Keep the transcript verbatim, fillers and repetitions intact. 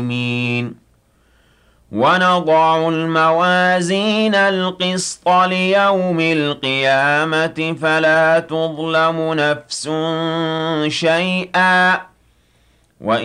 ونضع الموازين القسط ليوم القيامة فلا تظلم نفس شيئا